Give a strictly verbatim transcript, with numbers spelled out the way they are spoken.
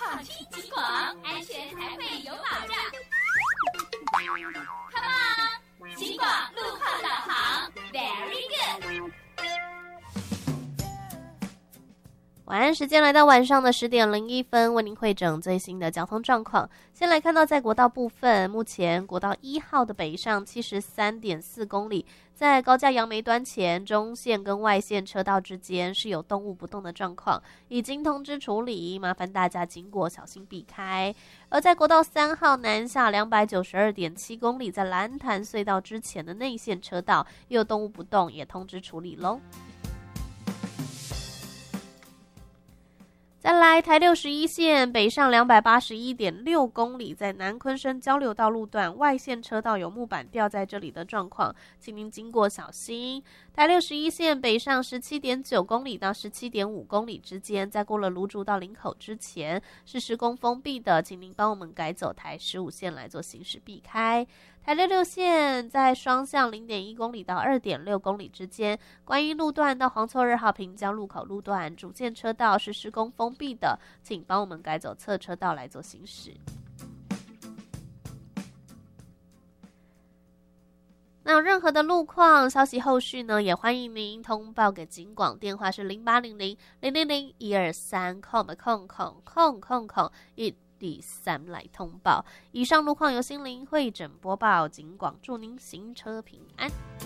好听警广，安全才会有保障。Come on， 警广路况导航 ，Very good。 晚安时间来到晚上的十点零一分，为您汇整最新的交通状况。先来看到在国道部分，目前国道一号的北上 七十三点四公里，在高架杨梅端前中线跟外线车道之间是有动物不动的状况，已经通知处理，麻烦大家经过小心避开。而在国道三号南下 两百九十二点七公里，在蓝潭隧道之前的内线车道也有动物不动，也通知处理咯。再来台六十一线北上 两百八十一点六公里，在南昆生交流道路段外线车道有木板掉在这里的状况，请您经过小心。台六十一线北上 十七点九公里到 十七点五公里之间，在过了芦竹到林口之前是施工封闭的，请您帮我们改走台十五线来做行驶避开。台六六线在双向 零点一公里到 二点六公里之间，观音路段到黄厝二号平交路口路段主线车道是施工封闭的，请帮我们改走侧车道来做行驶。那有任何的路况消息后续呢，也欢迎您通报给警广，电话是零八零零零零零一二三空的空空空空空一第三来通报。以上路况由心灵会诊播报，警广祝您行车平安。